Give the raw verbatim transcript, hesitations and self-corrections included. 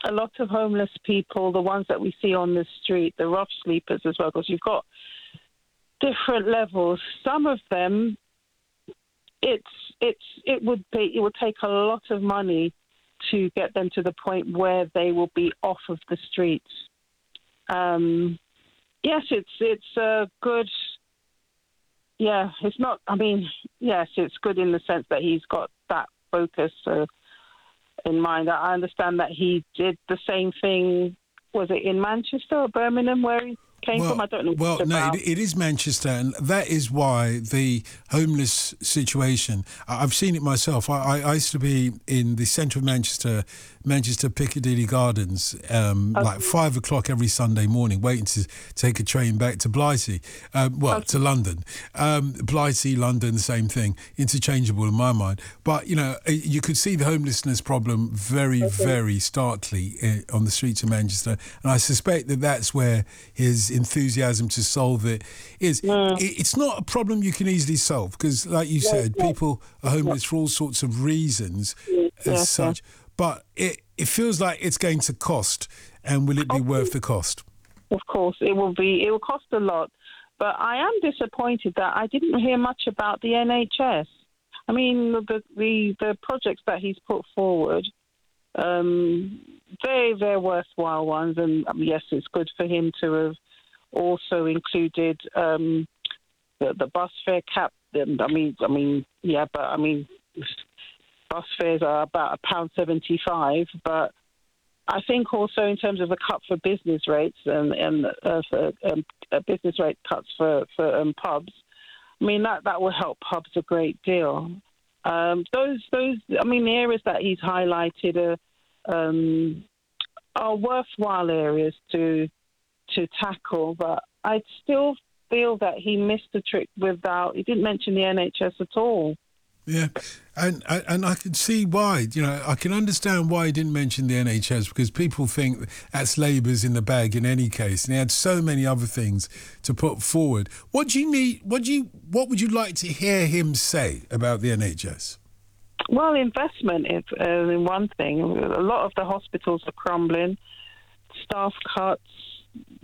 a lot of homeless people, the ones that we see on the street, the rough sleepers as well, because you've got different levels. Some of them, it's it's it would be it would take a lot of money to get them to the point where they will be off of the streets. Um, yes, it's it's a good. Yeah, it's not. I mean, yes, it's good in the sense that he's got that focus uh, in mind. I understand that he did the same thing. Was it in Manchester or Birmingham where he came well, from? I don't know. Well, no, about. it, it is Manchester, and that is why the homeless situation. I- I've seen it myself. I, I I used to be in the centre of Manchester, Manchester Piccadilly Gardens, um, Okay. like five o'clock every Sunday morning, waiting to take a train back to Blighty, um, well, Okay. to London. Um, Blighty, London, same thing, interchangeable in my mind. But, you know, you could see the homelessness problem very, Okay. very starkly uh, on the streets of Manchester. And I suspect that that's where his enthusiasm to solve it is. Mm. It, it's not a problem you can easily solve because, like you said, yeah. people are homeless for all sorts of reasons as Yeah, such. But it, it feels like it's going to cost. And will it be Okay. worth the cost? Of course, it will be. It will cost a lot, but I am disappointed that I didn't hear much about the N H S. I mean, the the, the projects that he's put forward, um, they they're worthwhile ones, and um, yes, it's good for him to have also included um, the the bus fare cap. And I mean, I mean, yeah, but I mean, bus fares are about a pound seventy-five, but I think also in terms of the cut for business rates and, and uh, for, um, uh, business rate cuts for, for um, pubs, I mean, that, that will help pubs a great deal. Um, those, those, I mean, the areas that he's highlighted are, um, are worthwhile areas to to tackle, but I still feel that he missed the trick without, he didn't mention the N H S at all. Yeah, and and I can see why. You know, I can understand why he didn't mention the N H S because people think that's Labour's in the bag in any case, and he had so many other things to put forward. What do you need? What do you? What would you like to hear him say about the N H S? Well, investment is uh, in one thing. A lot of the hospitals are crumbling. Staff cuts.